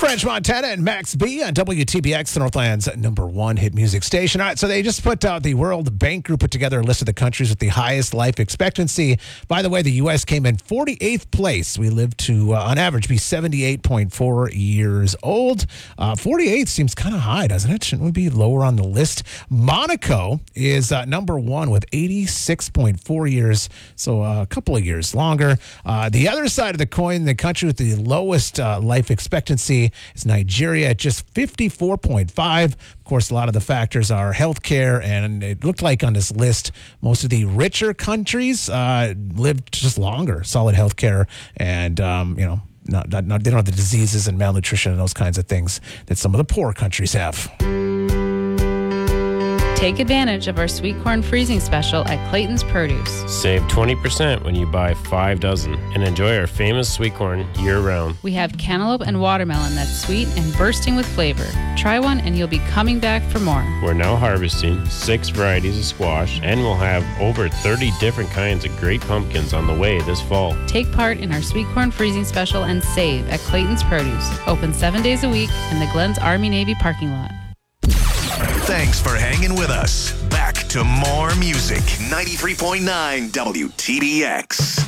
French Montana and Max B on WTBX, the Northland's #1 hit music station. All right, so they just put out, the World Bank Group put together a list of the countries with the highest life expectancy. By the way, the U.S. came in 48th place. We live to, on average, be 78.4 years old. 48 seems kind of high, doesn't it? Shouldn't we be lower on the list? Monaco is #1 with 86.4 years, so a couple of years longer. The other side of the coin, the country with the lowest life expectancy is Nigeria at just 54.5. Of course, a lot of the factors are healthcare, and it looked like on this list, most of the richer countries lived just longer, solid healthcare, and they don't have the diseases and malnutrition and those kinds of things that some of the poor countries have. Take advantage of our sweet corn freezing special at Clayton's Produce. Save 20% when you buy 5 dozen and enjoy our famous sweet corn year-round. We have cantaloupe and watermelon that's sweet and bursting with flavor. Try one and you'll be coming back for more. We're now harvesting 6 varieties of squash, and we'll have over 30 different kinds of great pumpkins on the way this fall. Take part in our sweet corn freezing special and save at Clayton's Produce. Open 7 days a week in the Glens Army-Navy parking lot. Thanks for hanging with us. Back to more music. 93.9 WTBX.